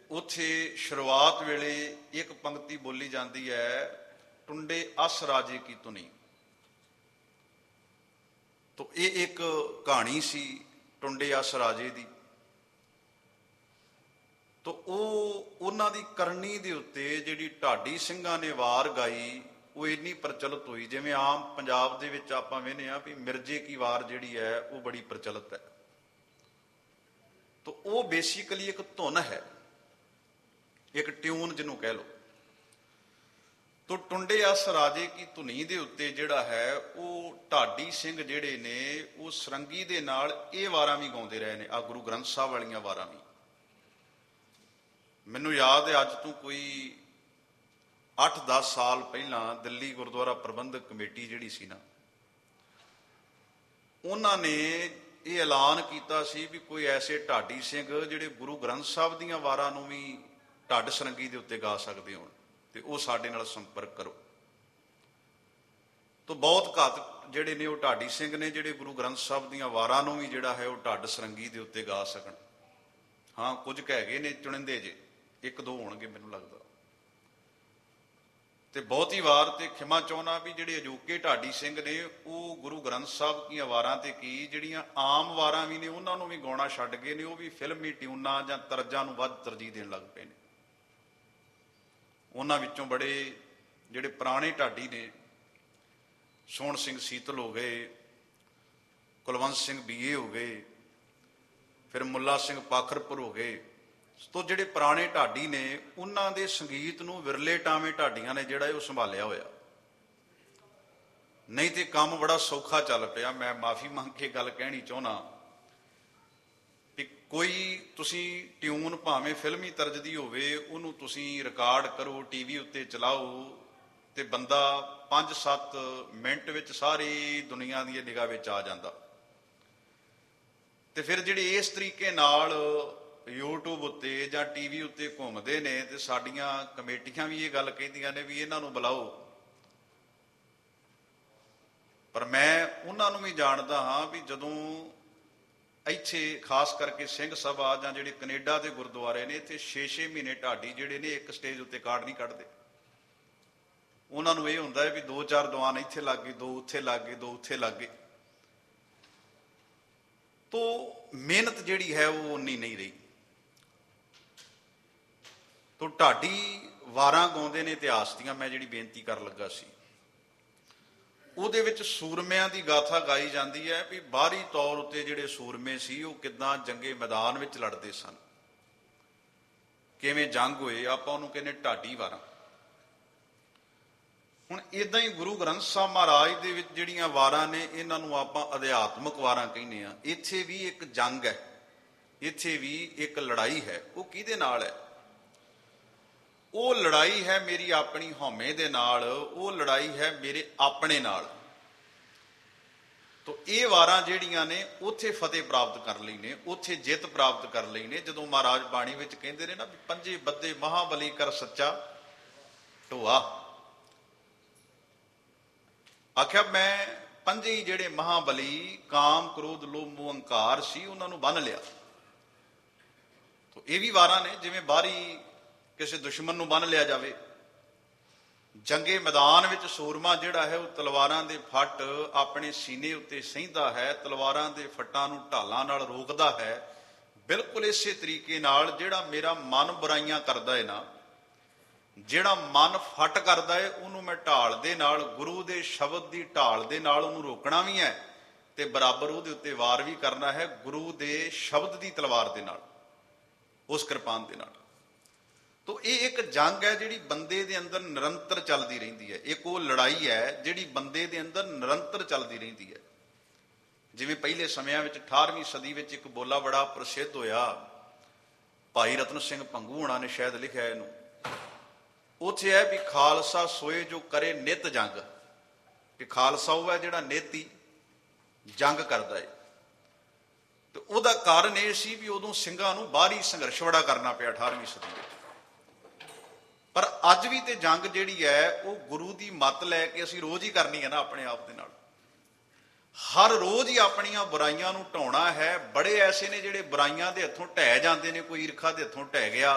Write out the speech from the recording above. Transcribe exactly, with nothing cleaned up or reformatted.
ਉੱਥੇ ਸ਼ੁਰੂਆਤ ਵੇਲੇ ਇੱਕ ਪੰਕਤੀ ਬੋਲੀ ਜਾਂਦੀ ਹੈ, ਟੁੰਡੇ ਅਸ ਰਾਜੇ ਕੀ ਧੁਨੀ। ਤੋ ਇਹ ਇੱਕ ਕਹਾਣੀ ਸੀ ਟੁੰਡੇ ਅਸ ਰਾਜੇ ਦੀ। ਤੋ ਉਹ ਉਹਨਾਂ ਦੀ ਕਰਨੀ ਦੇ ਉੱਤੇ ਜਿਹੜੀ ਢਾਡੀ ਸਿੰਘਾਂ ਨੇ ਵਾਰ ਗਾਈ ਉਹ ਇੰਨੀ ਪ੍ਰਚਲਿਤ ਹੋਈ, ਜਿਵੇਂ ਆਮ ਪੰਜਾਬ ਦੇ ਵਿੱਚ ਆਪਾਂ ਵੇਖਦੇ ਹਾਂ ਵੀ ਮਿਰਜ਼ੇ ਕੀ ਵਾਰ ਜਿਹੜੀ ਹੈ ਉਹ ਬੜੀ ਪ੍ਰਚਲਿਤ ਹੈ। ਤੋ ਉਹ ਬੇਸਿਕਲੀ ਇੱਕ ਧੁਨ ਹੈ, ਇੱਕ ਟਿਊਨ ਜਿਹਨੂੰ ਕਹਿ ਲਓ। ਤੋ ਟੁੰਡੇ ਅਸ ਰਾਜੇ ਕੀ ਧੁਨੀ ਦੇ ਉੱਤੇ ਜਿਹੜਾ ਹੈ ਉਹ ਢਾਡੀ ਸਿੰਘ ਜਿਹੜੇ ਨੇ ਉਹ ਸਰੰਗੀ ਦੇ ਨਾਲ ਇਹ ਵਾਰਾਂ ਵੀ ਗਾਉਂਦੇ ਰਹੇ ਨੇ, ਆ ਗੁਰੂ ਗ੍ਰੰਥ ਸਾਹਿਬ ਵਾਲੀਆਂ ਵਾਰਾਂ ਵੀ। ਮੈਨੂੰ ਯਾਦ ਹੈ ਅੱਜ ਤੋਂ ਕੋਈ ਅੱਠ ਦਸ ਸਾਲ ਪਹਿਲਾਂ ਦਿੱਲੀ ਗੁਰਦੁਆਰਾ ਪ੍ਰਬੰਧਕ ਕਮੇਟੀ ਜਿਹੜੀ ਸੀ ਨਾ, ਉਹਨਾਂ ਨੇ ਇਹ ਐਲਾਨ ਕੀਤਾ ਸੀ ਵੀ ਕੋਈ ਐਸੇ ਢਾਡੀ ਸਿੰਘ ਜਿਹੜੇ ਗੁਰੂ ਗ੍ਰੰਥ ਸਾਹਿਬ ਦੀਆਂ ਵਾਰਾਂ ਨੂੰ ਵੀ ਢੱਡ ਸਰੰਗੀ ਦੇ ਉੱਤੇ ਗਾ ਸਕਦੇ ਹੋਣ ਤੇ ਉਹ ਸਾਡੇ ਨਾਲ ਸੰਪਰਕ ਕਰੋ। ਤੋ ਬਹੁਤ ਘੱਟ ਜਿਹੜੇ ਨੇ ਉਹ ਢਾਡੀ ਸਿੰਘ ਨੇ ਜਿਹੜੇ ਗੁਰੂ ਗ੍ਰੰਥ ਸਾਹਿਬ ਦੀਆਂ ਵਾਰਾਂ ਨੂੰ ਵੀ ਜਿਹੜਾ ਹੈ ਉਹ ਢੱਡ ਸਰੰਗੀ ਦੇ ਉੱਤੇ ਗਾ ਸਕਣ। ਹਾਂ, ਕੁਝ ਕੁ ਹੈਗੇ ਨੇ ਚੁਣਿੰਦੇ ਜੇ, ਇੱਕ ਦੋ ਹੋਣਗੇ ਮੈਨੂੰ ਲੱਗਦਾ। ਤੇ ਬਹੁਤੀ ਵਾਰ ਤੇ ਖਿਮਾ ਚਾਹੁੰਦਾ ਵੀ ਜਿਹੜੇ ਅਜੋਕੇ ਢਾਡੀ ਸਿੰਘ ਨੇ ਉਹ ਗੁਰੂ ਗ੍ਰੰਥ ਸਾਹਿਬ ਦੀਆਂ ਵਾਰਾਂ ਤੇ ਕੀ ਜਿਹੜੀਆਂ ਆਮ ਵਾਰਾਂ ਵੀ ਨੇ ਉਹਨਾਂ ਨੂੰ ਵੀ ਗਾਉਣਾ ਛੱਡ ਗਏ ਨੇ, ਉਹ ਵੀ ਫਿਲਮੀ ਟਿਊਨਾਂ ਜਾਂ ਤਰਜਾਂ ਨੂੰ ਵੱਧ ਤਰਜੀਹ ਦੇਣ ਲੱਗ ਪਏ ਨੇ। ਉਹਨਾਂ ਵਿੱਚੋਂ ਬੜੇ ਜਿਹੜੇ ਪੁਰਾਣੇ ਢਾਡੀ ਨੇ, ਸੋਹਣ ਸਿੰਘ ਸੀਤਲ ਹੋ ਗਏ, ਕੁਲਵੰਤ ਸਿੰਘ ਬੀਏ ਹੋ ਗਏ, ਫਿਰ ਮੁੱਲਾ ਸਿੰਘ ਪਾਖਰਪੁਰ ਹੋ ਗਏ। ਤੋ ਜਿਹੜੇ ਪੁਰਾਣੇ ਢਾਡੀ ਨੇ ਉਹਨਾਂ ਦੇ ਸੰਗੀਤ ਨੂੰ ਵਿਰਲੇ ਟਾਵੇਂ ਢਾਡੀਆਂ ਨੇ ਜਿਹੜਾ ਉਹ ਸੰਭਾਲਿਆ ਹੋਇਆ। ਨਹੀਂ ਤੇ ਕੰਮ ਬੜਾ ਸੌਖਾ ਚੱਲ ਪਿਆ। ਮੈਂ ਮਾਫੀ ਮੰਗ ਕੇ ਗੱਲ ਕਹਿਣੀ ਚਾਹੁੰਦਾ ਵੀ ਕੋਈ ਤੁਸੀਂ ਟਿਊਨ ਭਾਵੇਂ ਫਿਲਮੀ ਤਰਜ਼ ਦੀ ਹੋਵੇ ਉਹਨੂੰ ਤੁਸੀਂ ਰਿਕਾਰਡ ਕਰੋ, ਟੀਵੀ ਉੱਤੇ ਚਲਾਓ ਤੇ ਬੰਦਾ ਪੰਜ ਸੱਤ ਮਿੰਟ ਵਿੱਚ ਸਾਰੀ ਦੁਨੀਆ ਦੀ ਨਿਗਾਹ ਵਿੱਚ ਆ ਜਾਂਦਾ। ਤੇ ਫਿਰ ਜਿਹੜੇ ਇਸ ਤਰੀਕੇ ਨਾਲ ਯੂਟਿਊਬ ਉੱਤੇ ਜਾਂ ਟੀਵੀ ਉੱਤੇ ਘੁੰਮਦੇ ਨੇ ਤੇ ਸਾਡੀਆਂ ਕਮੇਟੀਆਂ ਵੀ ਇਹ ਗੱਲ ਕਹਿੰਦੀਆਂ ਨੇ ਵੀ ਇਹਨਾਂ ਨੂੰ ਬੁਲਾਓ। ਪਰ ਮੈਂ ਉਹਨਾਂ ਨੂੰ ਵੀ ਜਾਣਦਾ ਹਾਂ ਵੀ ਜਦੋਂ ਇੱਥੇ ਖਾਸ ਕਰਕੇ ਸਿੰਘ ਸਭਾ ਜਾਂ ਜਿਹੜੇ ਕੈਨੇਡਾ ਦੇ ਗੁਰਦੁਆਰੇ ਨੇ ਇੱਥੇ ਛੇ ਛੇ ਮਹੀਨੇ ਢਾਡੀ ਜਿਹੜੇ ਨੇ ਇੱਕ ਸਟੇਜ ਉੱਤੇ ਕਾਰਡ ਨਹੀਂ ਕੱਢਦੇ। ਉਹਨਾਂ ਨੂੰ ਇਹ ਹੁੰਦਾ ਹੈ ਵੀ ਦੋ ਚਾਰ ਦੀਵਾਨ ਇੱਥੇ ਲੱਗ ਗਏ, ਦੋ ਉੱਥੇ ਲੱਗ ਗਏ, ਦੋ ਉੱਥੇ ਲੱਗ ਗਏ। ਤੋ ਮਿਹਨਤ ਜਿਹੜੀ ਹੈ ਉਹ ਉਨੀ ਨਹੀਂ ਰਹੀ। ਤੋ ਢਾਡੀ ਵਾਰਾਂ ਗਾਉਂਦੇ ਨੇ ਇਤਿਹਾਸ ਦੀਆਂ। ਮੈਂ ਜਿਹੜੀ ਬੇਨਤੀ ਕਰਨ ਲੱਗਾ ਸੀ ਉਹਦੇ ਵਿੱਚ ਸੂਰਮਿਆਂ ਦੀ ਗਾਥਾ ਗਾਈ ਜਾਂਦੀ ਹੈ ਵੀ ਬਾਹਰੀ ਤੌਰ ਉੱਤੇ ਜਿਹੜੇ ਸੂਰਮੇ ਸੀ ਉਹ ਕਿੱਦਾਂ ਜੰਗੇ ਮੈਦਾਨ ਵਿੱਚ ਲੜਦੇ ਸਨ, ਕਿਵੇਂ ਜੰਗ ਹੋਏ, ਆਪਾਂ ਉਹਨੂੰ ਕਹਿੰਦੇ ਢਾਡੀ ਵਾਰਾਂ। ਹੁਣ ਏਦਾਂ ਹੀ ਗੁਰੂ ਗ੍ਰੰਥ ਸਾਹਿਬ ਮਹਾਰਾਜ ਦੇ ਵਿੱਚ ਜਿਹੜੀਆਂ ਵਾਰਾਂ ਨੇ ਇਹਨਾਂ ਨੂੰ ਆਪਾਂ ਅਧਿਆਤਮਕ ਵਾਰਾਂ ਕਹਿੰਦੇ ਆ। ਇੱਥੇ ਵੀ ਇੱਕ ਜੰਗ ਹੈ, ਇੱਥੇ ਵੀ ਇੱਕ ਲੜਾਈ ਹੈ। ਉਹ ਕਿਹਦੇ ਨਾਲ ਹੈ? ਉਹ ਲੜਾਈ ਹੈ ਮੇਰੀ ਆਪਣੀ ਹਉਮੈ ਦੇ ਨਾਲ, ਉਹ ਲੜਾਈ ਹੈ ਮੇਰੇ ਆਪਣੇ ਨਾਲ। ਤੋ ਇਹ ਵਾਰਾਂ ਜਿਹੜੀਆਂ ਨੇ ਉੱਥੇ ਫਤਿਹ ਪ੍ਰਾਪਤ ਕਰ ਲਈ ਨੇ, ਉੱਥੇ ਜਿੱਤ ਪ੍ਰਾਪਤ ਕਰ ਲਈ ਨੇ। ਜਦੋਂ ਮਹਾਰਾਜ ਬਾਣੀ ਵਿੱਚ ਕਹਿੰਦੇ ਨੇ ਨਾ ਵੀ ਪੰਜੇ ਬੱਦੇ ਮਹਾਬਲੀ ਕਰ ਸੱਚਾ ਢੋਆ, ਆਖਿਆ ਮੈਂ ਪੰਜੇ ਹੀ ਜਿਹੜੇ ਮਹਾਬਲੀ ਕਾਮ ਕ੍ਰੋਧ ਲੋਭ ਮੋਹ ਹੰਕਾਰ ਸੀ ਉਹਨਾਂ ਨੂੰ ਬੰਨ ਲਿਆ। ਤੋ ਇਹ ਵੀ ਵਾਰਾਂ ਨੇ ਜਿਵੇਂ ਬਾਹਰੀ ਕਿਸੇ ਦੁਸ਼ਮਣ ਨੂੰ ਬੰਨ ਲਿਆ ਜਾਵੇ। ਜੰਗੇ ਮੈਦਾਨ ਵਿੱਚ ਸੂਰਮਾ ਜਿਹੜਾ ਹੈ ਉਹ ਤਲਵਾਰਾਂ ਦੇ ਫੱਟ ਆਪਣੇ ਸੀਨੇ ਉੱਤੇ ਸਹਿੰਦਾ ਹੈ, ਤਲਵਾਰਾਂ ਦੇ ਫੱਟਾਂ ਨੂੰ ਢਾਲਾਂ ਨਾਲ ਰੋਕਦਾ ਹੈ। ਬਿਲਕੁਲ ਇਸੇ ਤਰੀਕੇ ਨਾਲ ਜਿਹੜਾ ਮੇਰਾ ਮਨ ਬੁਰਾਈਆਂ ਕਰਦਾ ਹੈ ਨਾ, ਜਿਹੜਾ ਮਨ ਫੱਟ ਕਰਦਾ ਹੈ ਉਹਨੂੰ ਮੈਂ ਢਾਲ ਦੇ ਨਾਲ, ਗੁਰੂ ਦੇ ਸ਼ਬਦ ਦੀ ਢਾਲ ਦੇ ਨਾਲ ਉਹਨੂੰ ਰੋਕਣਾ ਵੀ ਹੈ ਤੇ ਬਰਾਬਰ ਉਹਦੇ ਉੱਤੇ ਵਾਰ ਵੀ ਕਰਨਾ ਹੈ ਗੁਰੂ ਦੇ ਸ਼ਬਦ ਦੀ ਤਲਵਾਰ ਦੇ ਨਾਲ, ਉਸ ਕਿਰਪਾਨ ਦੇ ਨਾਲ। ਤੋ ਇਹ ਇੱਕ ਜੰਗ ਹੈ ਜਿਹੜੀ ਬੰਦੇ ਦੇ ਅੰਦਰ ਨਿਰੰਤਰ ਚੱਲਦੀ ਰਹਿੰਦੀ ਹੈ। ਇੱਕ ਉਹ ਲੜਾਈ ਹੈ ਜਿਹੜੀ ਬੰਦੇ ਦੇ ਅੰਦਰ ਨਿਰੰਤਰ ਚੱਲਦੀ ਰਹਿੰਦੀ ਹੈ। ਜਿਵੇਂ ਪਹਿਲੇ ਸਮਿਆਂ ਵਿੱਚ ਅਠਾਰਵੀਂ ਸਦੀ ਵਿੱਚ ਇੱਕ ਬੋਲਾ ਬੜਾ ਪ੍ਰਸਿੱਧ ਹੋਇਆ, ਭਾਈ ਰਤਨ ਸਿੰਘ ਭੰਗੂ ਹੋਣਾ ਨੇ ਸ਼ਾਇਦ ਲਿਖਿਆ ਇਹਨੂੰ। ਉੱਥੇ ਹੈ ਵੀ ਖਾਲਸਾ ਸੋਏ ਜੋ ਕਰੇ ਨਿਤ ਜੰਗ, ਕਿ ਖਾਲਸਾ ਉਹ ਹੈ ਜਿਹੜਾ ਨਿਤ ਹੀ ਜੰਗ ਕਰਦਾ ਹੈ। ਤੇ ਉਹਦਾ ਕਾਰਨ ਇਹ ਸੀ ਵੀ ਉਦੋਂ ਸਿੰਘਾਂ ਨੂੰ ਬਾਹਰੀ ਸੰਘਰਸ਼ ਬੜਾ ਕਰਨਾ ਪਿਆ ਅਠਾਰਵੀਂ ਸਦੀ ਵਿੱਚ। ਪਰ ਅੱਜ ਵੀ ਤੇ ਜੰਗ ਜਿਹੜੀ ਹੈ ਉਹ ਗੁਰੂ ਦੀ ਮੱਤ ਲੈ ਕੇ ਅਸੀਂ ਰੋਜ਼ ਹੀ ਕਰਨੀ ਹੈ ਨਾ ਆਪਣੇ ਆਪ ਦੇ ਨਾਲ। ਹਰ ਰੋਜ਼ ਹੀ ਆਪਣੀਆਂ ਬੁਰਾਈਆਂ ਨੂੰ ਢਾਉਣਾ ਹੈ। ਬੜੇ ਐਸੇ ਨੇ ਜਿਹੜੇ ਬੁਰਾਈਆਂ ਦੇ ਹੱਥੋਂ ਢਹਿ ਜਾਂਦੇ ਨੇ, ਕੋਈ ਈਰਖਾ ਦੇ ਹੱਥੋਂ ਢਹਿ ਗਿਆ,